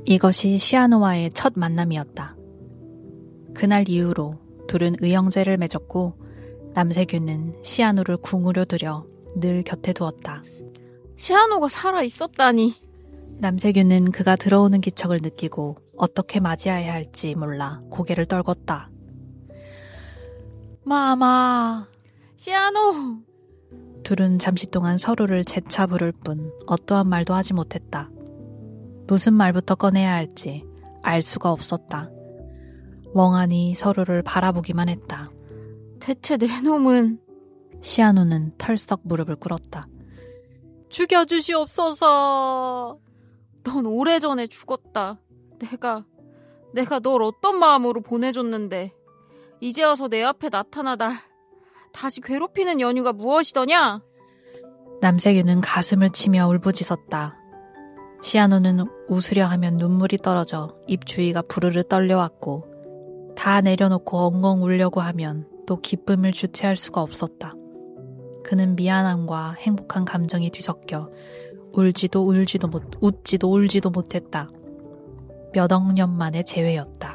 이것이 시아노와의 첫 만남이었다. 그날 이후로 둘은 의형제를 맺었고 남세균은 시아노를 궁으로 들여 늘 곁에 두었다. 시아노가 살아있었다니. 남세균은 그가 들어오는 기척을 느끼고 어떻게 맞이해야 할지 몰라 고개를 떨궜다. 마마. 시아노. 둘은 잠시 동안 서로를 재차 부를 뿐 어떠한 말도 하지 못했다. 무슨 말부터 꺼내야 할지 알 수가 없었다. 멍하니 서로를 바라보기만 했다. 대체 내 놈은... 시아노는 털썩 무릎을 꿇었다. 죽여주시옵소서. 넌 오래전에 죽었다. 내가 널 어떤 마음으로 보내줬는데 이제 와서 내 앞에 나타나다 다시 괴롭히는 연유가 무엇이더냐? 남세균은 가슴을 치며 울부짖었다. 시아노는 웃으려 하면 눈물이 떨어져 입 주위가 부르르 떨려왔고 다 내려놓고 엉엉 울려고 하면 또 기쁨을 주체할 수가 없었다. 그는 미안함과 행복한 감정이 뒤섞여 웃지도 울지도 못했다. 몇억 년 만의 재회였다.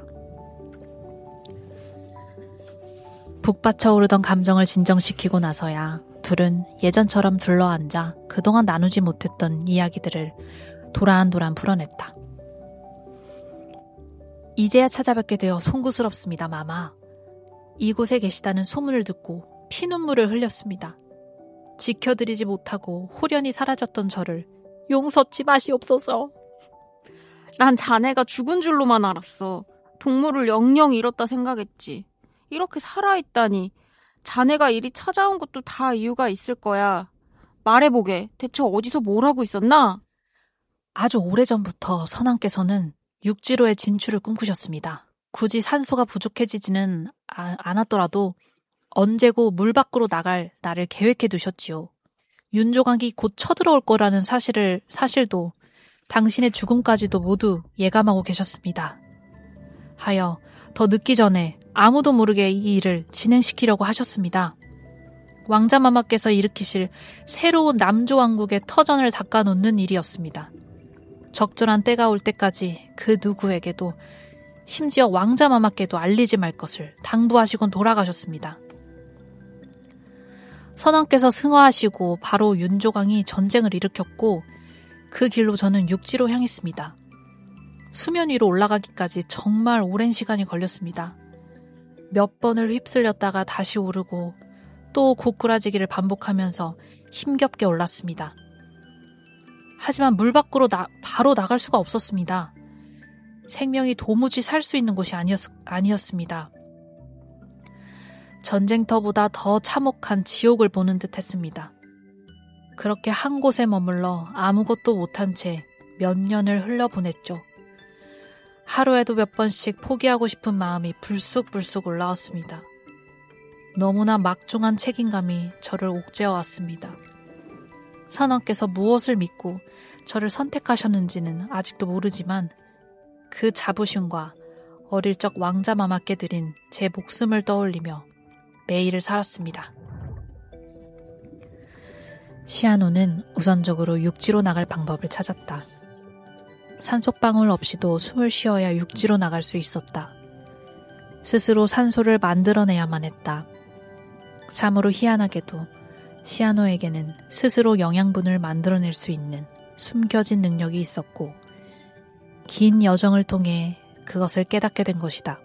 북받쳐 오르던 감정을 진정시키고 나서야 둘은 예전처럼 둘러앉아 그동안 나누지 못했던 이야기들을 도란도란 풀어냈다. 이제야 찾아뵙게 되어 송구스럽습니다, 마마. 이곳에 계시다는 소문을 듣고 피눈물을 흘렸습니다. 지켜드리지 못하고 홀연히 사라졌던 저를 용서치 마시옵소서. 난 자네가 죽은 줄로만 알았어. 동물을 영영 잃었다 생각했지. 이렇게 살아있다니. 자네가 이리 찾아온 것도 다 이유가 있을 거야. 말해보게. 대체 어디서 뭘 하고 있었나? 아주 오래전부터 선왕께서는 육지로의 진출을 꿈꾸셨습니다. 굳이 산소가 부족해지지는 않았더라도 언제고 물 밖으로 나갈 날을 계획해 두셨지요. 윤조각이 곧 쳐들어올 거라는 사실도 당신의 죽음까지도 모두 예감하고 계셨습니다. 하여 더 늦기 전에 아무도 모르게 이 일을 진행시키려고 하셨습니다. 왕자마마께서 일으키실 새로운 남조왕국의 터전을 닦아놓는 일이었습니다. 적절한 때가 올 때까지 그 누구에게도 심지어 왕자마마께도 알리지 말 것을 당부하시곤 돌아가셨습니다. 선왕께서 승화하시고 바로 윤조강이 전쟁을 일으켰고 그 길로 저는 육지로 향했습니다. 수면 위로 올라가기까지 정말 오랜 시간이 걸렸습니다. 몇 번을 휩쓸렸다가 다시 오르고 또 고꾸라지기를 반복하면서 힘겹게 올랐습니다. 하지만 물 밖으로 바로 나갈 수가 없었습니다. 생명이 도무지 살 수 있는 곳이 아니었습니다. 전쟁터보다 더 참혹한 지옥을 보는 듯 했습니다. 그렇게 한 곳에 머물러 아무것도 못한 채 몇 년을 흘려보냈죠. 하루에도 몇 번씩 포기하고 싶은 마음이 불쑥불쑥 올라왔습니다. 너무나 막중한 책임감이 저를 옥죄어왔습니다. 선왕께서 무엇을 믿고 저를 선택하셨는지는 아직도 모르지만 그 자부심과 어릴 적 왕자마마께 드린 제 목숨을 떠올리며 매일을 살았습니다. 시아노는 우선적으로 육지로 나갈 방법을 찾았다. 산소방울 없이도 숨을 쉬어야 육지로 나갈 수 있었다. 스스로 산소를 만들어내야만 했다. 참으로 희한하게도 시아노에게는 스스로 영양분을 만들어낼 수 있는 숨겨진 능력이 있었고 긴 여정을 통해 그것을 깨닫게 된 것이다.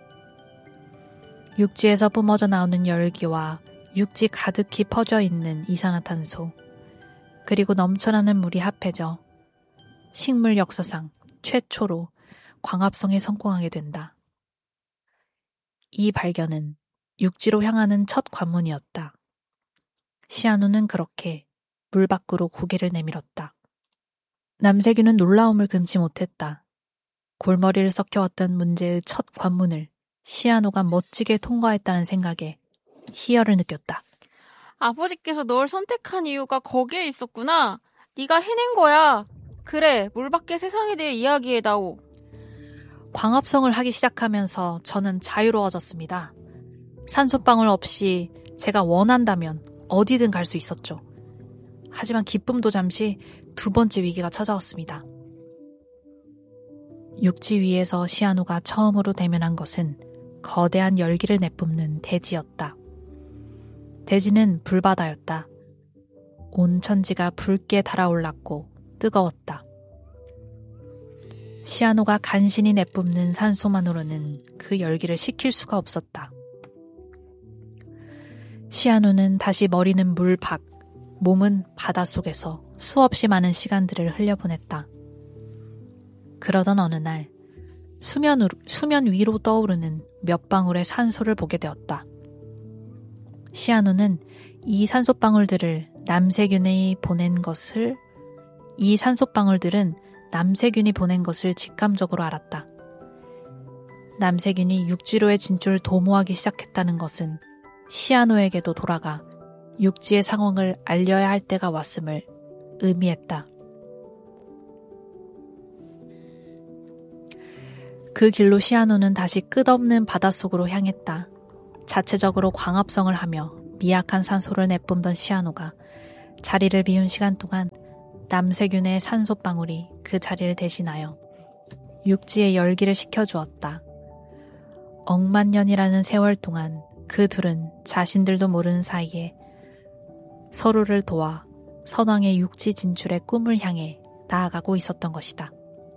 육지에서 뿜어져 나오는 열기와 육지 가득히 퍼져 있는 이산화탄소 그리고 넘쳐나는 물이 합해져 식물 역사상 최초로 광합성에 성공하게 된다. 이 발견은 육지로 향하는 첫 관문이었다. 시아노는 그렇게 물 밖으로 고개를 내밀었다. 남세균은 놀라움을 금치 못했다. 골머리를 썩혀왔던 문제의 첫 관문을 시아노가 멋지게 통과했다는 생각에 희열을 느꼈다. 아버지께서 널 선택한 이유가 거기에 있었구나. 네가 해낸 거야. 그래, 물 밖의 세상에 대해 이야기해다오. 광합성을 하기 시작하면서 저는 자유로워졌습니다. 산소방울 없이 제가 원한다면 어디든 갈 수 있었죠. 하지만 기쁨도 잠시 두 번째 위기가 찾아왔습니다. 육지 위에서 시아노가 처음으로 대면한 것은 거대한 열기를 내뿜는 대지였다. 대지는 불바다였다. 온 천지가 붉게 달아올랐고 뜨거웠다. 시아노가 간신히 내뿜는 산소만으로는 그 열기를 식힐 수가 없었다. 시아노는 다시 머리는 물 밖, 몸은 바닷속에서 수없이 많은 시간들을 흘려보냈다. 그러던 어느 날 수면 위로 떠오르는 몇 방울의 산소를 보게 되었다. 시아노는 이 산소방울들은 남세균이 보낸 것을 직감적으로 알았다. 남세균이 육지로의 진출을 도모하기 시작했다는 것은 시아노에게도 돌아가 육지의 상황을 알려야 할 때가 왔음을 의미했다. 그 길로 시아노는 다시 끝없는 바닷속으로 향했다. 자체적으로 광합성을 하며 미약한 산소를 내뿜던 시아노가 자리를 비운 시간 동안 남세균의 산소방울이 그 자리를 대신하여 육지의 열기를 식혀주었다. 억만 년이라는 세월 동안 그 둘은 자신들도 모르는 사이에 서로를 도와 선왕의 육지 진출의 꿈을 향해 나아가고 있었던 것이다.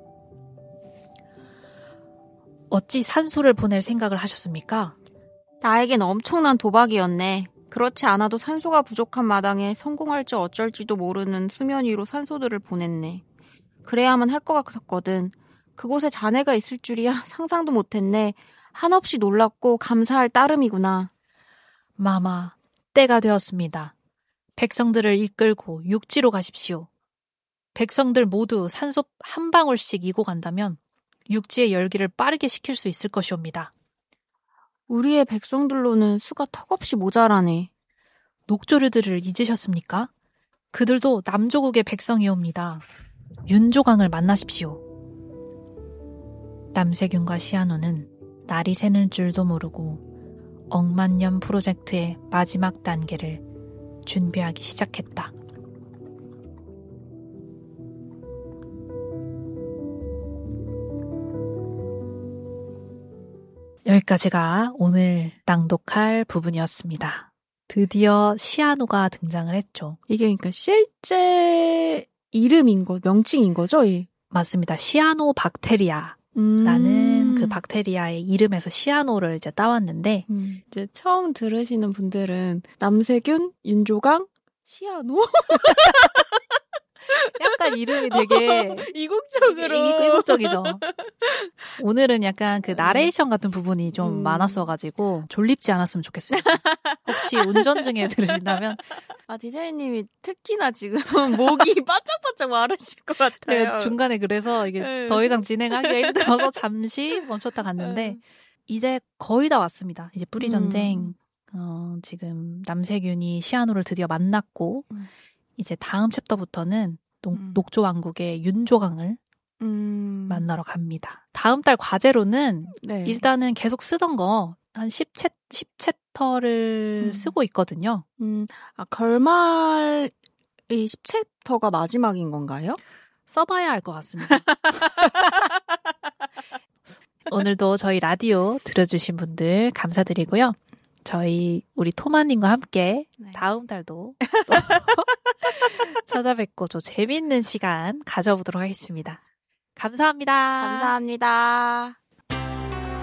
어찌 산소를 보낼 생각을 하셨습니까? 나에겐 엄청난 도박이었네. 그렇지 않아도 산소가 부족한 마당에 성공할지 어쩔지도 모르는 수면 위로 산소들을 보냈네. 그래야만 할 것 같았거든. 그곳에 자네가 있을 줄이야 상상도 못했네. 한없이 놀랍고 감사할 따름이구나. 마마, 때가 되었습니다. 백성들을 이끌고 육지로 가십시오. 백성들 모두 산소 한 방울씩 이고 간다면 육지의 열기를 빠르게 식힐 수 있을 것이옵니다. 우리의 백성들로는 수가 턱없이 모자라네. 녹조류들을 잊으셨습니까? 그들도 남조국의 백성이옵니다. 윤조강을 만나십시오. 남세균과 시아노는 날이 새는 줄도 모르고 억만년 프로젝트의 마지막 단계를 준비하기 시작했다. 여기까지가 오늘 낭독할 부분이었습니다. 드디어 시아노가 등장을 했죠. 이게 그러니까 실제 이름인 거, 명칭인 거죠? 예. 맞습니다. 시아노 박테리아라는 그 박테리아의 이름에서 시아노를 이제 따왔는데 이제 처음 들으시는 분들은 남세균, 윤조강, 시아노 약간 이름이 되게 이국적이죠. 오늘은 약간 그 나레이션 같은 부분이 좀 많았어가지고 졸립지 않았으면 좋겠습니다. 혹시 운전 중에 들으신다면 디제이님이 특히나 지금 목이 바짝바짝 마르실 것 같아요. 중간에 그래서 이게 더 이상 진행하기가 힘들어서 잠시 멈췄다 갔는데 이제 거의 다 왔습니다. 이제 뿌리 전쟁 지금 남세균이 시아노를 드디어 만났고 이제 다음 챕터부터는 녹조 왕국의 윤조강을 만나러 갑니다. 다음 달 과제로는 일단은 계속 쓰던 거 한 10챕터를 쓰고 있거든요. 결말이 10챕터가 마지막인 건가요? 써봐야 알 것 같습니다. 오늘도 저희 라디오 들어주신 분들 감사드리고요. 우리 토마님과 함께 다음 달도 또 찾아뵙고 좀 재밌는 시간 가져보도록 하겠습니다. 감사합니다. 감사합니다.